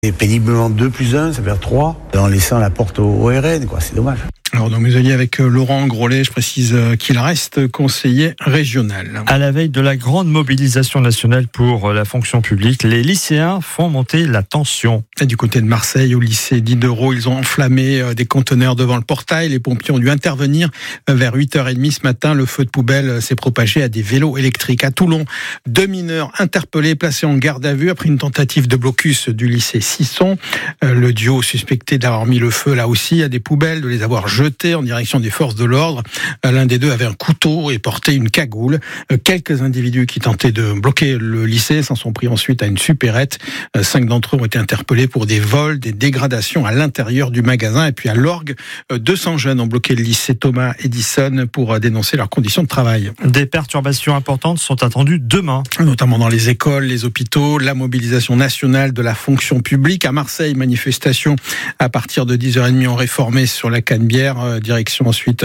Et péniblement 2+1, ça fait 3, en laissant la porte au RN, quoi. C'est dommage. Alors, donc, nous allions avec Laurent Grollet, je précise qu'il reste conseiller régional. À la veille de la grande mobilisation nationale pour la fonction publique, les lycéens font monter la tension. Et du côté de Marseille, au lycée Diderot, ils ont enflammé des conteneurs devant le portail. Les pompiers ont dû intervenir vers 8h30 ce matin. Le feu de poubelle s'est propagé à des vélos électriques. À Toulon, 2 mineurs interpellés, placés en garde à vue après une tentative de blocus du lycée Sisson. Le duo suspecté d'avoir mis le feu là aussi à des poubelles, de les avoir jetés en direction des forces de l'ordre. L'un des deux avait un couteau et portait une cagoule. Quelques individus qui tentaient de bloquer le lycée s'en sont pris ensuite à une supérette. 5 d'entre eux ont été interpellés pour des vols, des dégradations à l'intérieur du magasin. Et puis à l'orgue, 200 jeunes ont bloqué le lycée Thomas Edison pour dénoncer leurs conditions de travail. Des perturbations importantes sont attendues demain. Notamment dans les écoles, les hôpitaux, la mobilisation nationale de la fonction publique. À Marseille, manifestation à partir de 10h30 en réformé sur la Canebière. Direction ensuite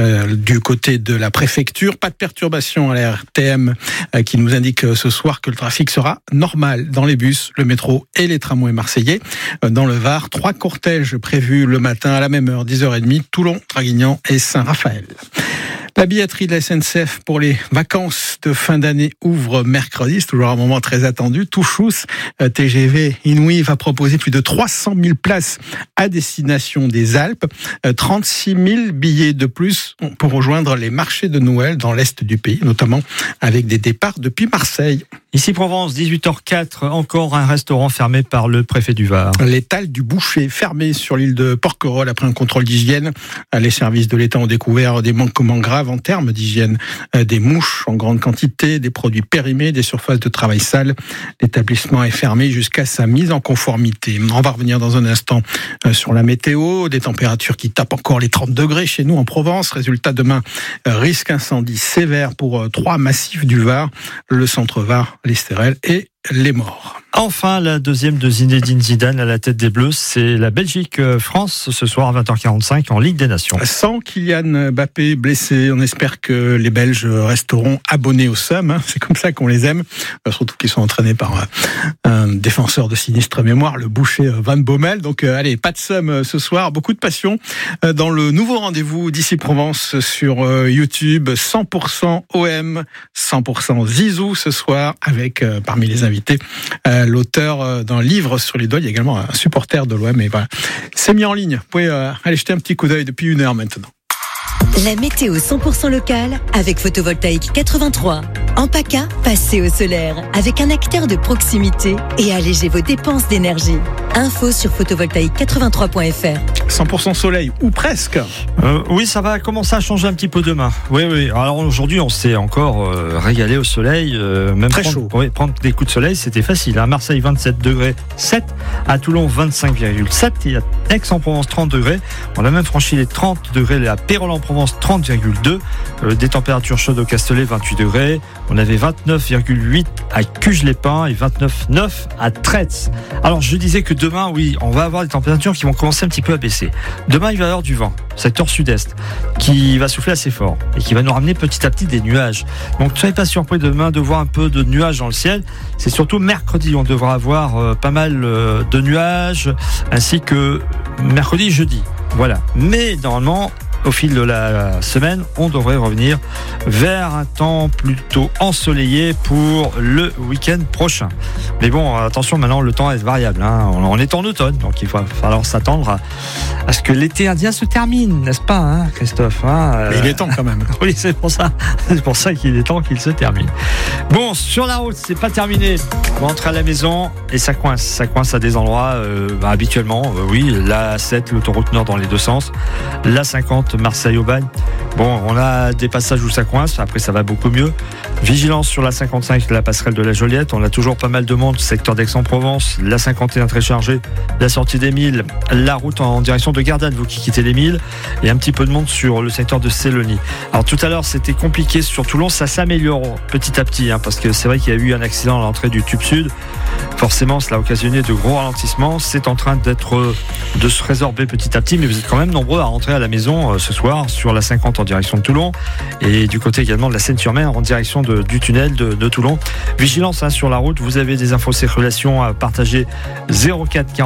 du côté de la préfecture. Pas de perturbation à la RTM qui nous indique ce soir que le trafic sera normal dans les bus, le métro et les tramways marseillais. Dans le Var, 3 cortèges prévus le matin à la même heure, 10h30, Toulon, Draguignan et Saint-Raphaël. La billetterie de la SNCF pour les vacances de fin d'année ouvre mercredi. C'est toujours un moment très attendu. Touchous, TGV Inouï va proposer plus de 300 000 places à destination des Alpes. 36 000 billets de plus pour rejoindre les marchés de Noël dans l'est du pays, notamment avec des départs depuis Marseille. Ici Provence, 18h04, encore un restaurant fermé par le préfet du Var. L'étal du Boucher, fermé sur l'île de Porquerolles après un contrôle d'hygiène. Les services de l'État ont découvert des manquements graves en termes d'hygiène. Des mouches en grande quantité, des produits périmés, des surfaces de travail sales. L'établissement est fermé jusqu'à sa mise en conformité. On va revenir dans un instant sur la météo, des températures qui tapent encore les 30 degrés chez nous en Provence. Résultat demain, risque incendie sévère pour 3 massifs du Var, le centre Var, l'Estérel et les Morts. Enfin, la deuxième de Zinedine Zidane à la tête des Bleus, c'est la Belgique-France ce soir à 20h45 en Ligue des Nations. Sans Kylian Mbappé blessé, on espère que les Belges resteront abonnés au SEM. C'est comme ça qu'on les aime, surtout qu'ils sont entraînés par un défenseur de sinistre mémoire, le boucher Van Bommel. Donc allez, pas de SEM ce soir, beaucoup de passion dans le nouveau rendez-vous d'ici Provence sur YouTube. 100% OM, 100% Zizou ce soir avec parmi les invités l'auteur d'un livre sur les doigts. Il y a également un supporter de l'OM. Et voilà, c'est mis en ligne. Vous pouvez aller jeter un petit coup d'œil depuis 1 heure maintenant. La météo 100% locale avec Photovoltaïque 83. En PACA, passez au solaire avec un acteur de proximité et allégez vos dépenses d'énergie. Info sur photovoltaïque83.fr. 100% soleil, ou presque. Oui, ça va commencer à changer un petit peu demain. Oui. Alors aujourd'hui, on s'est encore régalé au soleil. Même très chaud. Oui, prendre des coups de soleil, c'était facile. À Marseille, 27 degrés 7. À Toulon, 25,7. Et à Aix-en-Provence, 30 degrés. On a même franchi les 30 degrés à Pérol-en-Provence, 30,2. Des températures chaudes au Castellet, 28 degrés. On avait 29,8 à Cuges-les-Pins et 29,9 à Traits. Alors je disais que demain, oui, on va avoir des températures qui vont commencer un petit peu à baisser. Demain, il va y avoir du vent, secteur sud-est, qui va souffler assez fort et qui va nous ramener petit à petit des nuages. Donc ne soyez pas surpris demain de voir un peu de nuages dans le ciel. C'est surtout mercredi, on devra avoir pas mal de nuages, ainsi que mercredi et jeudi. Voilà. Mais normalement, au fil de la semaine, on devrait revenir vers un temps plutôt ensoleillé pour le week-end prochain. Mais bon, attention, maintenant le temps est variable. On est en automne, donc il va falloir s'attendre à ce que l'été indien se termine, n'est-ce pas, Christophe? Mais il est temps quand même. Oui, c'est pour ça qu'il est temps qu'il se termine. Bon, sur la route, c'est pas terminé. On va entrer à la maison et ça coince à des endroits habituellement. Oui, la A7, l'autoroute nord dans les deux sens, la 50 Marseille-Aubagne. Bon, on a des passages où ça coince, après ça va beaucoup mieux. Vigilance sur la 55, la passerelle de la Joliette. On a toujours pas mal de monde, secteur d'Aix-en-Provence, la 51 très chargée, la sortie des Milles, la route en direction de Gardanne, vous qui quittez les Milles, et un petit peu de monde sur le secteur de Sélonie. Alors tout à l'heure, c'était compliqué sur Toulon, ça s'améliore petit à petit, parce que c'est vrai qu'il y a eu un accident à l'entrée du tube sud. Forcément, cela a occasionné de gros ralentissements. C'est en train de se résorber petit à petit, mais vous êtes quand même nombreux à rentrer à la maison ce soir sur la 50 en direction de Toulon et du côté également de la Seine-sur-Mer en direction du tunnel de Toulon. Vigilance sur la route, vous avez des infos circulation à partager 04 40